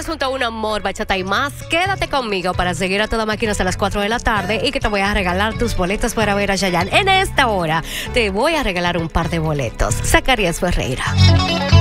junto a Un Amor, Bachata y más. Quédate conmigo para seguir a toda máquina hasta las 4 de la tarde y que te voy a regalar tus boletos para ver a Chayanne. En esta hora te voy a regalar un par de boletos. Zacarías Ferreira.